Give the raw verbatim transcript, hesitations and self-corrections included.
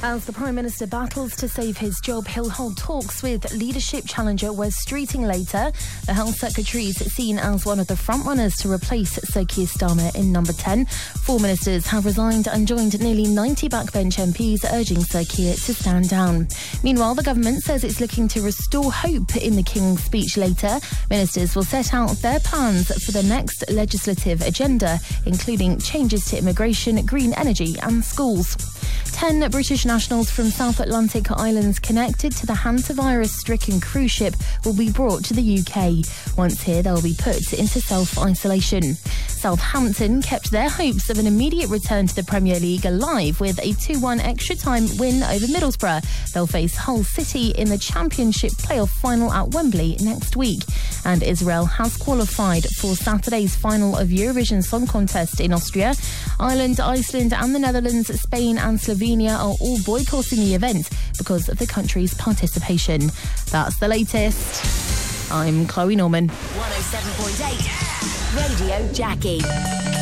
As the Prime Minister battles to save his job, he'll hold talks with leadership challenger Wes Streeting later. The Health Secretary is seen as one of the frontrunners to replace Sir Keir Starmer in number ten. Four ministers have resigned and joined nearly ninety backbench M Ps urging Sir Keir to stand down. Meanwhile, the government says it's looking to restore hope in the King's speech later. Ministers will set out their plans for the next legislative agenda, including changes to immigration, green energy and schools. Ten British nationals from South Atlantic islands connected to the hantavirus-stricken cruise ship will be brought to the U K. Once here, they'll be put into self-isolation. Southampton kept their hopes of an immediate return to the Premier League alive with a two one extra-time win over Middlesbrough. They'll face Hull City in the Championship playoff final at Wembley next week. And Israel has qualified for Saturday's final of Eurovision Song Contest in Austria. Ireland, Iceland and the Netherlands, Spain and Slovenia are all boycotting the event because of the country's participation. That's the latest. I'm Chloe Norman. one oh seven point eight Radio Jackie.